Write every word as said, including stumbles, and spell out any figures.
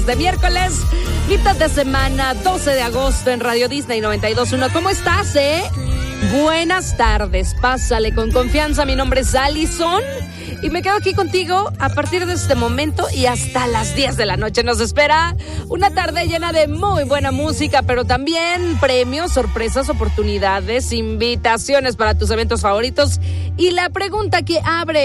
tardes de miércoles, mitad de semana, doce de agosto en Radio Disney noventa y dos punto uno. ¿Cómo estás, eh? Buenas tardes, pásale con confianza. Mi nombre es Allison y me quedo aquí contigo a partir de este momento y hasta las diez de la noche. Nos espera una tarde llena de muy buena música, pero también premios, sorpresas, oportunidades, invitaciones para tus eventos favoritos y la pregunta que abre